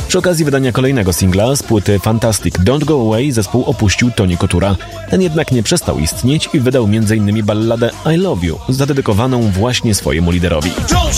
Przy okazji wydania kolejnego singla z płyty Fantastic Don't Go Away zespół opuścił Tony Coutura. Ten jednak nie przestał istnieć i wydał m.in. balladę I Love You, zadedykowaną właśnie swojemu liderowi.